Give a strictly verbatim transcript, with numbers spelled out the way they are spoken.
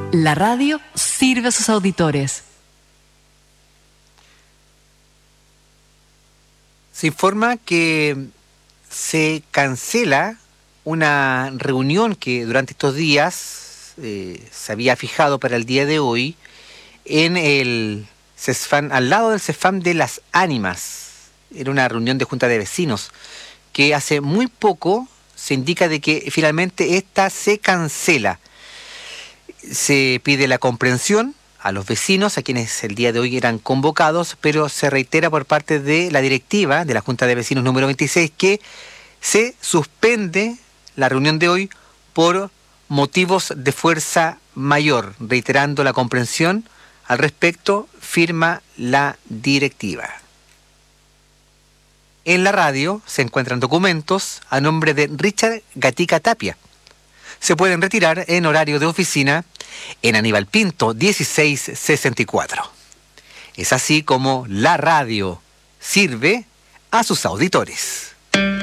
La radio sirve a sus auditores. Se informa que se cancela una reunión que durante estos días eh, se había fijado para el día de hoy en el CESFAM, al lado del CESFAM de Las Ánimas. Era una reunión de junta de vecinos que hace muy poco se indica de que finalmente esta se cancela. Se pide la comprensión a los vecinos, a quienes el día de hoy eran convocados, pero se reitera por parte de la directiva de la Junta de Vecinos número veintiséis que se suspende la reunión de hoy por motivos de fuerza mayor. Reiterando la comprensión al respecto, firma la directiva. En la radio se encuentran documentos a nombre de Richard Gatica Tapia. Se pueden retirar en horario de oficina en Aníbal Pinto dieciséis sesenta y cuatro. Es así como la radio sirve a sus auditores.